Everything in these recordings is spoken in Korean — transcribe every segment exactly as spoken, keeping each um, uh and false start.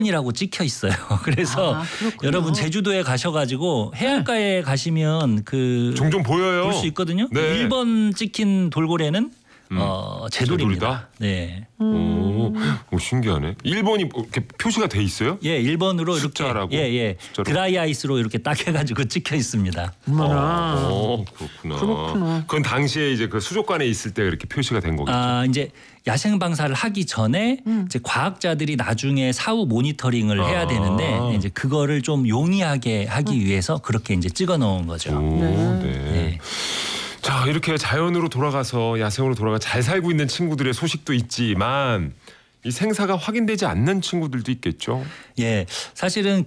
이라고 찍혀 있어요. 그래서 아, 여러분 제주도에 가셔가지고 해안가에 네. 가시면 그 종종 보여요. 볼 수 있거든요. 네. 일 번 찍힌 돌고래는 음. 어, 제돌입니다. 제돌이다? 네. 오, 오, 신기하네. 일 번이 이렇게 표시가 돼 있어요? 예, 일 번으로 숫자라고? 이렇게 예, 예. 숫자로? 드라이 아이스로 이렇게 딱 해가지고 찍혀 있습니다. 얼마나. 어, 그렇구나. 그렇구나. 그건 당시에 이제 그 수족관에 있을 때 이렇게 표시가 된 거겠죠. 아, 이제 야생 방사를 하기 전에 음. 이제 과학자들이 나중에 사후 모니터링을 해야 아. 되는데 이제 그거를 좀 용이하게 하기 음. 위해서 그렇게 이제 찍어 놓은 거죠. 오, 네. 네. 네. 자, 이렇게 자연으로 돌아가서 야생으로 돌아가 잘 살고 있는 친구들의 소식도 있지만 이 생사가 확인되지 않는 친구들도 있겠죠. 예, 사실은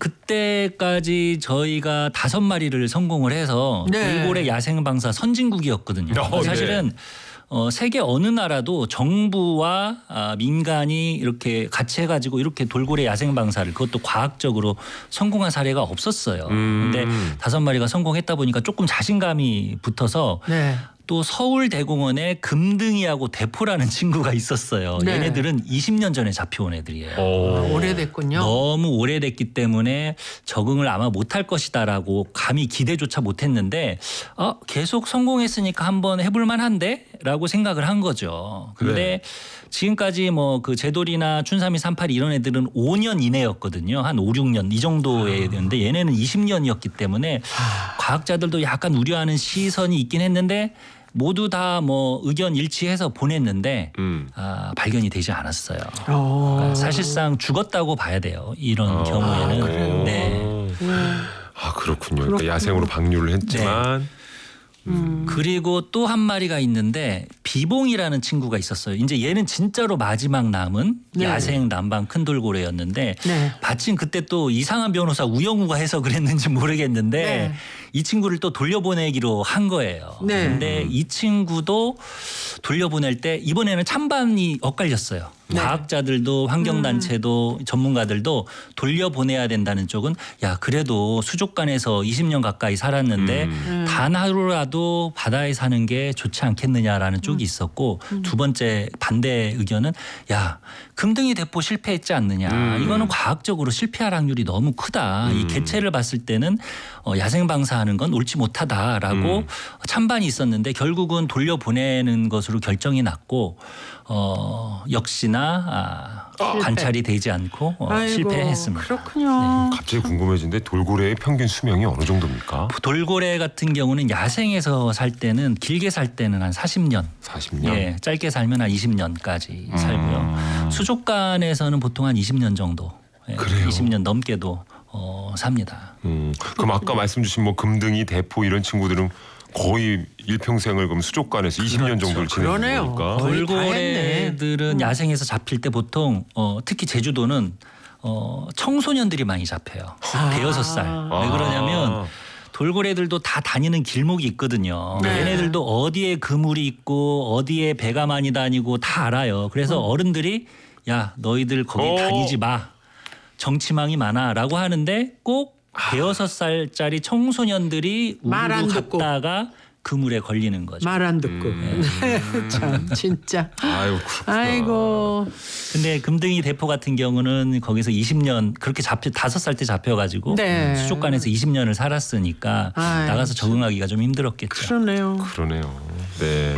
그때까지 저희가 다섯 마리를 성공을 해서 네. 돌고래 야생 방사 선진국이었거든요. 어, 사실은 어, 세계 어느 나라도 정부와 아, 민간이 이렇게 같이 해가지고 이렇게 돌고래 야생 방사를 그것도 과학적으로 성공한 사례가 없었어요. 음. 근데 다섯 마리가 성공했다 보니까 조금 자신감이 붙어서 네. 또 서울대공원에 금등이하고 대포라는 친구가 있었어요. 네. 얘네들은 이십 년 전에 잡혀온 애들이에요. 오. 아, 오래됐군요. 너무 오래됐기 때문에 적응을 아마 못할 것이다라고 감히 기대조차 못했는데 어, 계속 성공했으니까 한번 해볼 만한데? 라고 생각을 한 거죠. 근데 네. 지금까지 뭐 그 제돌이나 춘삼이 삼팔이 이런 애들은 오 년 이내였거든요. 한 오, 육 년 이 정도였는데 얘네는 이십 년이었기 때문에 과학자들도 약간 우려하는 시선이 있긴 했는데 모두 다 뭐 의견 일치해서 보냈는데 음. 아, 발견이 되지 않았어요. 어. 그러니까 사실상 죽었다고 봐야 돼요. 이런 아, 경우에는. 그래요? 네. 아, 그렇군요. 그러니까 그렇군요. 야생으로 방류를 했지만 음. 그리고 또 한 마리가 있는데 비봉이라는 친구가 있었어요. 이제 얘는 진짜로 마지막 남은 네. 야생 남방 큰 돌고래였는데 네. 마침 그때 또 이상한 변호사 우영우가 해서 그랬는지 모르겠는데 네. 이 친구를 또 돌려보내기로 한 거예요. 네. 근데 이 친구도 돌려보낼 때 이번에는 찬반이 엇갈렸어요. 네. 과학자들도 환경단체도 음. 전문가들도 돌려보내야 된다는 쪽은 야 그래도 수족관에서 이십 년 가까이 살았는데 음. 단 하루라도 바다에 사는 게 좋지 않겠느냐라는 쪽이 있었고 음. 두 번째 반대 의견은 야 금등이 대포 실패했지 않느냐. 음. 이거는 과학적으로 실패할 확률이 너무 크다. 음. 이 개체를 봤을 때는 어, 야생 방사하는 건 옳지 못하다라고 음. 찬반이 있었는데 결국은 돌려보내는 것으로 결정이 났고 어, 역시나 아, 실패. 관찰이 되지 않고 어, 아이고, 실패했습니다. 그렇군요. 갑자기 궁금해지는데 돌고래의 평균 수명이 어느 정도입니까? 돌고래 같은 경우는 야생에서 살 때는 길게 살 때는 한 사십 년, 사십 년. 예, 짧게 살면 한 이십 년까지 음. 살고요. 수족관에서는 보통 한 이십 년 정도, 예, 그래요? 이십 년 넘게도 어, 삽니다. 음, 그럼 아까 말씀 주신 뭐 금등이 대포 이런 친구들은 거의 일평생을 그럼 수족관에서 이십 년 정도를 지내는 그러네요. 거니까. 거의 다 했네. 돌고래들은 음. 야생에서 잡힐 때 보통 어, 특히 제주도는 어, 청소년들이 많이 잡혀요. 아. 대여섯 살. 왜 그러냐면 돌고래들도 다 다니는 길목이 있거든요. 네. 얘네들도 어디에 그물이 있고 어디에 배가 많이 다니고 다 알아요. 그래서 음. 어른들이 야 너희들 거기 어. 다니지 마. 정치망이 많아라고 하는데 꼭 대여섯 살짜리 청소년들이 말안 우르르 듣고. 갔다가 그물에 걸리는 거죠. 말 안 듣고. 음. 네, 참 진짜. 아유, 그렇구나. 아이고. 근데 금등이 대포 같은 경우는 거기서 이십 년 그렇게 잡혀 다섯 살 때 잡혀가지고 네. 수족관에서 이십 년을 살았으니까 아이, 나가서 적응하기가 좀 힘들었겠죠. 그러네요. 그러네요. 네.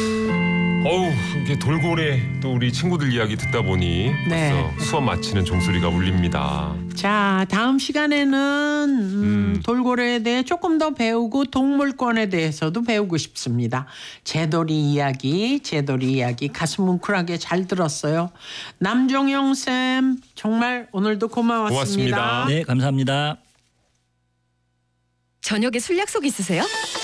어우, 이게 돌고래 또 우리 친구들 이야기 듣다 보니 네. 벌써 수업 마치는 종소리가 울립니다. 자, 다음 시간에는 음, 음. 돌고래에 대해 조금 더 배우고 동물권에 대해서도 배우고 싶습니다. 제돌이 이야기, 제돌이 이야기 가슴 뭉클하게 잘 들었어요. 남종영 쌤 정말 오늘도 고마웠습니다. 고맙습니다. 네, 감사합니다. 저녁에 술 약속 있으세요?